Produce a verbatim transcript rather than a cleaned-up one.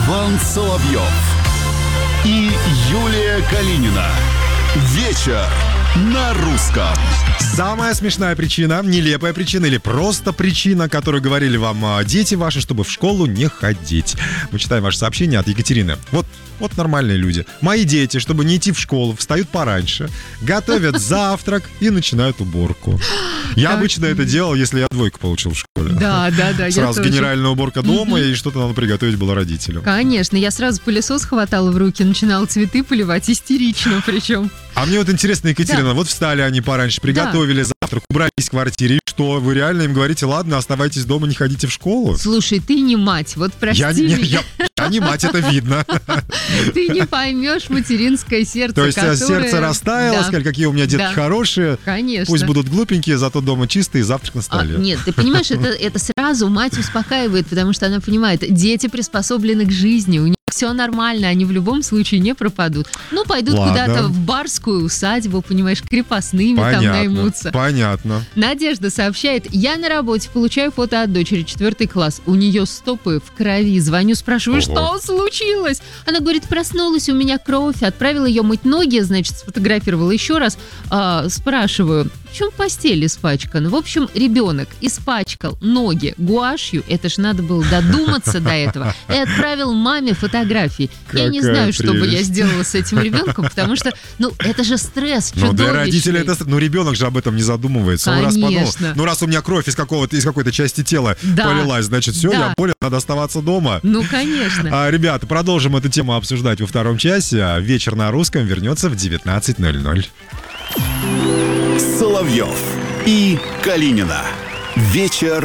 Иван Соловьев и Юлия Калинина. Вечер на русском. Самая смешная причина, нелепая причина или просто причина, которую говорили вам дети ваши, чтобы в школу не ходить. Мы читаем ваше сообщение от Екатерины. Вот, вот нормальные люди. Мои дети, чтобы не идти в школу, встают пораньше, готовят завтрак и начинают уборку. Я обычно это делал, если я двойку получил в школе. Да, да, да. Сразу генеральная уборка дома, и что-то надо приготовить было родителям. Конечно, я сразу пылесос хватала в руки, начинала цветы поливать, истерично причем. А мне вот интересно, Екатерина, да. вот встали они пораньше, приготовили да. завтрак, убрались в квартире, и что, вы реально им говорите, ладно, оставайтесь дома, не ходите в школу? Слушай, ты не мать, вот прости я, меня. Не, я, я не мать, это видно. Ты не поймешь материнское сердце, То есть которое... сердце растаяло, да. сказали, какие у меня детки да. хорошие. Конечно. Пусть будут глупенькие, зато дома чистые, завтрак на столе. А, нет, ты понимаешь, это, это сразу мать успокаивает, потому что она понимает, дети приспособлены к жизни, у них все нормально, они в любом случае не пропадут. Ну, пойдут Ладно. куда-то в барскую усадьбу, понимаешь, крепостными понятно, там наймутся. Понятно. Надежда сообщает, я на работе, получаю фото от дочери, четвертый класс, у нее стопы в крови, звоню, спрашиваю, Ого. что случилось? Она говорит, проснулась, у меня кровь, отправила ее мыть ноги, значит, сфотографировала еще раз, а, спрашиваю, в чем постель испачкана? В общем, ребенок испачкал ноги гуашью, это ж надо было додуматься до этого, и отправил маме фотографии. Какая я не знаю, что бы я сделала с этим ребенком, потому что, ну, это же стресс чудовищный. Ну, для родителей это... Ну, ребенок же об этом не задумывается. Он раз подумал, ну, раз у меня кровь из, какого-то, из какой-то части тела да. полилась, значит, все, да. я понял, надо оставаться дома. Ну, конечно. А, ребята, продолжим эту тему обсуждать во втором часе. Вечер на русском вернется в девятнадцать ноль ноль. Соловьев и Калинина. Вечер